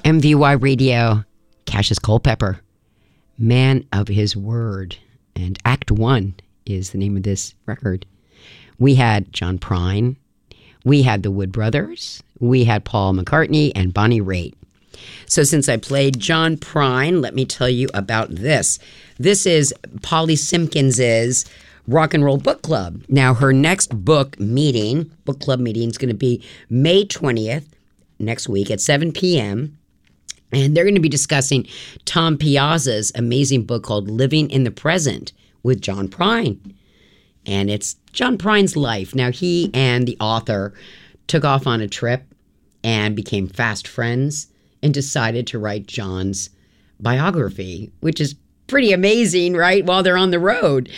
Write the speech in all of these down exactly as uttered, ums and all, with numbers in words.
M V Y Radio, Cassius Culpepper, Man of His Word. And Act One is the name of this record. We had John Prine. We had the Wood Brothers. We had Paul McCartney and Bonnie Raitt. So since I played John Prine, let me tell you about this. This is Polly Simpkins' Rock and Roll Book Club. Now, her next book meeting, book club meeting, is going to be May twentieth, next week at seven p.m., and they're going to be discussing Tom Piazza's amazing book called Living in the Present with John Prine. And it's John Prine's life. Now, he and the author took off on a trip and became fast friends and decided to write John's biography, which is pretty amazing, right? While they're on the road.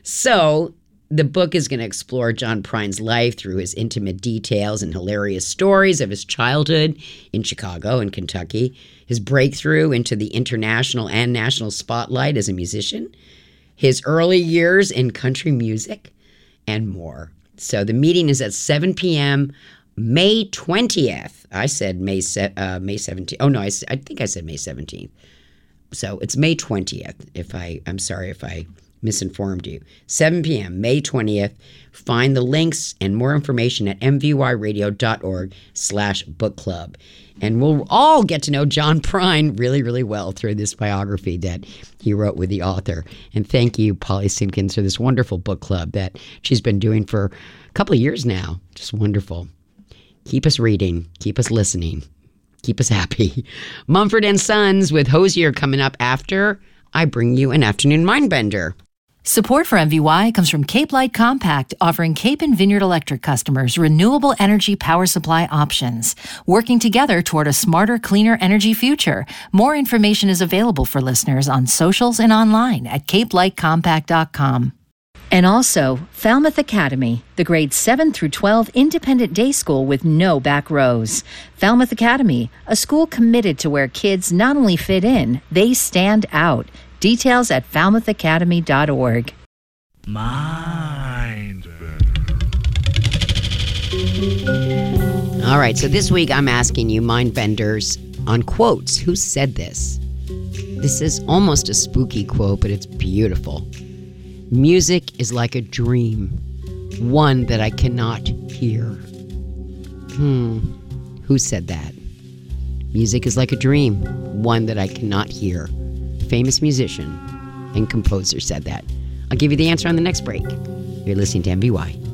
So the book is going to explore John Prine's life through his intimate details and hilarious stories of his childhood in Chicago and Kentucky, his breakthrough into the international and national spotlight as a musician, his early years in country music, and more. So the meeting is at seven p.m. May twentieth. I said May se- uh, May seventeenth. Oh, no, I, I think I said May seventeenth. So it's May twentieth. If I, I'm sorry if I misinformed you. seven p.m. May twentieth. Find the links and more information at mvyradio.org slash book club. And we'll all get to know John Prine really, really well through this biography that he wrote with the author. And thank you, Polly Simpkins, for this wonderful book club that she's been doing for a couple of years now. Just wonderful. Keep us reading. Keep us listening. Keep us happy. Mumford and Sons with Hosier coming up after I bring you an afternoon mindbender. Support for M V Y comes from Cape Light Compact, offering Cape and Vineyard Electric customers renewable energy power supply options, working together toward a smarter, cleaner energy future. More information is available for listeners on socials and online at cape light compact dot com. And also, Falmouth Academy, the grades seven through twelve independent day school with no back rows. Falmouth Academy, a school committed to where kids not only fit in, they stand out. Details at falmouth academy dot org. Mind. All right, so this week I'm asking you, mind benders, on quotes. Who said this? This is almost a spooky quote, but it's beautiful. Music is like a dream, one that I cannot hear. Hmm, who said that? Music is like a dream, one that I cannot hear. Famous musician and composer said that. I'll give you the answer on the next break. You're listening to M V Y.